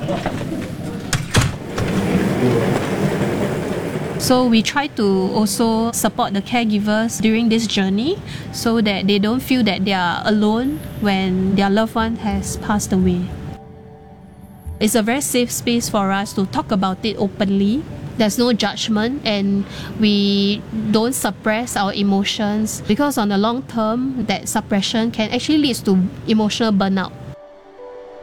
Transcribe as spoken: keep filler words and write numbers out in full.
So we try to also support the caregivers during this journey so that they don't feel that they are alone when their loved one has passed away. It's a very safe space for us to talk about it openly. There's no judgment and we don't suppress our emotions, because on the long term, that suppression can actually lead to emotional burnout.